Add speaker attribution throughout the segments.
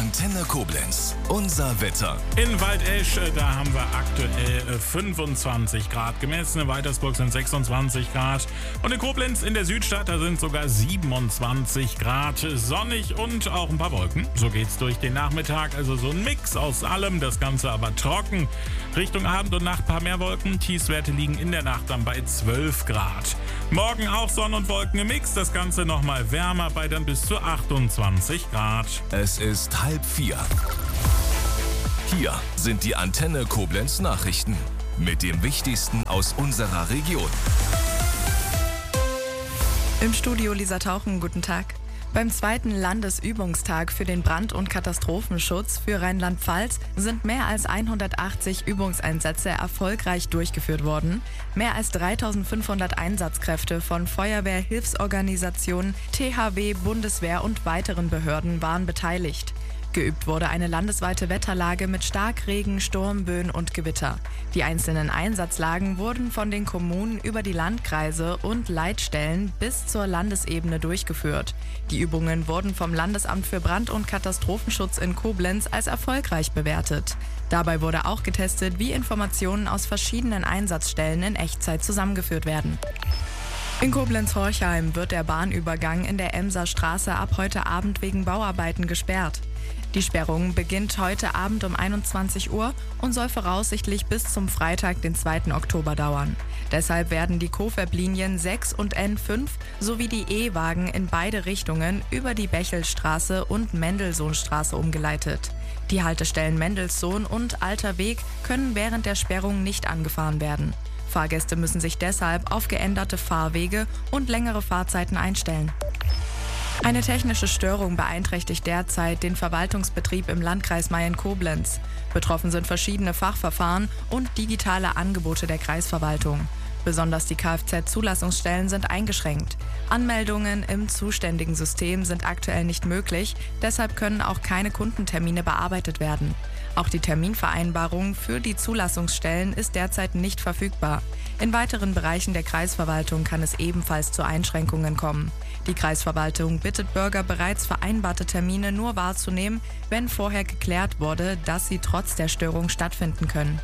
Speaker 1: Antenne Koblenz. Unser Wetter.
Speaker 2: In Waldesch, da haben wir aktuell 25 Grad gemessen. In Weitersburg sind 26 Grad. Und in Koblenz in der Südstadt, da sind sogar 27 Grad. Sonnig und auch ein paar Wolken. So geht's durch den Nachmittag. Also so ein Mix aus allem. Das Ganze aber trocken. Richtung Abend und Nacht ein paar mehr Wolken. Tiefstwerte liegen in der Nacht dann bei 12 Grad. Morgen auch Sonne und Wolken im Mix. Das Ganze nochmal wärmer bei dann bis zu 28 Grad.
Speaker 1: Es ist 3:30. Hier sind die Antenne Koblenz Nachrichten mit dem Wichtigsten aus unserer Region.
Speaker 3: Im Studio Lisa Tauchen, guten Tag. Beim zweiten Landesübungstag für den Brand- und Katastrophenschutz für Rheinland-Pfalz sind mehr als 180 Übungseinsätze erfolgreich durchgeführt worden. Mehr als 3.500 Einsatzkräfte von Feuerwehr, Hilfsorganisationen, THW, Bundeswehr und weiteren Behörden waren beteiligt. Geübt wurde eine landesweite Wetterlage mit Starkregen, Sturmböen und Gewitter. Die einzelnen Einsatzlagen wurden von den Kommunen über die Landkreise und Leitstellen bis zur Landesebene durchgeführt. Die Übungen wurden vom Landesamt für Brand- und Katastrophenschutz in Koblenz als erfolgreich bewertet. Dabei wurde auch getestet, wie Informationen aus verschiedenen Einsatzstellen in Echtzeit zusammengeführt werden. In Koblenz-Horchheim wird der Bahnübergang in der Emser Straße ab heute Abend wegen Bauarbeiten gesperrt. Die Sperrung beginnt heute Abend um 21 Uhr und soll voraussichtlich bis zum Freitag, den 2. Oktober dauern. Deshalb werden die Kofab-Linien 6 und N5 sowie die E-Wagen in beide Richtungen über die Bechelstraße und Mendelssohnstraße umgeleitet. Die Haltestellen Mendelssohn und Alter Weg können während der Sperrung nicht angefahren werden. Fahrgäste müssen sich deshalb auf geänderte Fahrwege und längere Fahrzeiten einstellen. Eine technische Störung beeinträchtigt derzeit den Verwaltungsbetrieb im Landkreis Mayen-Koblenz. Betroffen sind verschiedene Fachverfahren und digitale Angebote der Kreisverwaltung. Besonders die Kfz-Zulassungsstellen sind eingeschränkt. Anmeldungen im zuständigen System sind aktuell nicht möglich, deshalb können auch keine Kundentermine bearbeitet werden. Auch die Terminvereinbarung für die Zulassungsstellen ist derzeit nicht verfügbar. In weiteren Bereichen der Kreisverwaltung kann es ebenfalls zu Einschränkungen kommen. Die Kreisverwaltung bittet Bürger, bereits vereinbarte Termine nur wahrzunehmen, wenn vorher geklärt wurde, dass sie trotz der Störung stattfinden können.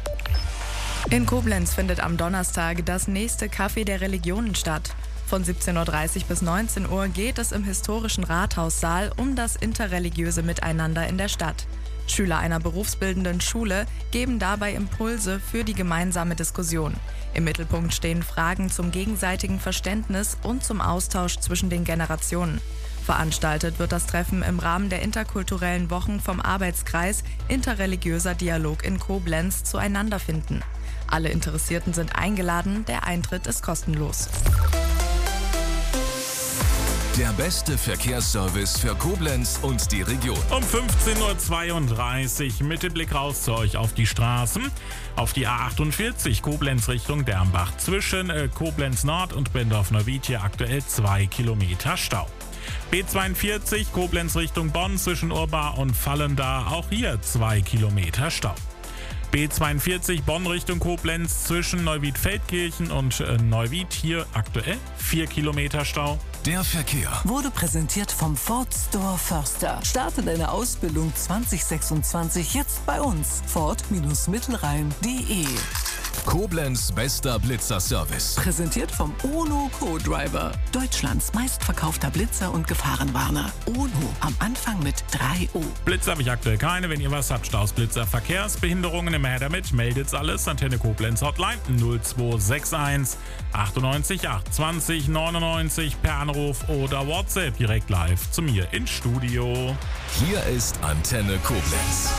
Speaker 3: In Koblenz findet am Donnerstag das nächste Café der Religionen statt. Von 17.30 Uhr bis 19 Uhr geht es im historischen Rathaussaal um das interreligiöse Miteinander in der Stadt. Schüler einer berufsbildenden Schule geben dabei Impulse für die gemeinsame Diskussion. Im Mittelpunkt stehen Fragen zum gegenseitigen Verständnis und zum Austausch zwischen den Generationen. Veranstaltet wird das Treffen im Rahmen der interkulturellen Wochen vom Arbeitskreis Interreligiöser Dialog in Koblenz zueinander finden. Alle Interessierten sind eingeladen, der Eintritt ist kostenlos.
Speaker 1: Der beste Verkehrsservice für Koblenz und die Region.
Speaker 2: Um 15.32 Uhr mit dem Blick raus zu euch auf die Straßen. Auf die A48 Koblenz Richtung Dermbach. Zwischen Koblenz Nord und Bendorf-Neuwied hier aktuell 2 Kilometer Stau. B42 Koblenz Richtung Bonn zwischen Urbach und Vallendar. Auch hier 2 Kilometer Stau. B42 Bonn Richtung Koblenz zwischen Neuwied-Feldkirchen und Neuwied hier aktuell 4 Kilometer Stau.
Speaker 1: Der Verkehr
Speaker 4: wurde präsentiert vom Ford Store Förster. Starte deine Ausbildung 2026 jetzt bei uns. Ford-Mittelrhein.de.
Speaker 1: Koblenz bester Blitzerservice.
Speaker 4: Präsentiert vom Ono Co-Driver. Deutschlands meistverkaufter Blitzer und Gefahrenwarner. Ono am Anfang mit 3O.
Speaker 2: Blitzer habe ich aktuell keine. Wenn ihr was habt, Staus, Blitzer, Verkehrsbehinderungen, immer her damit. Meldet's alles. Antenne Koblenz Hotline 0261 98 8 20 99 per Anruf oder WhatsApp direkt live zu mir ins Studio.
Speaker 1: Hier ist Antenne Koblenz.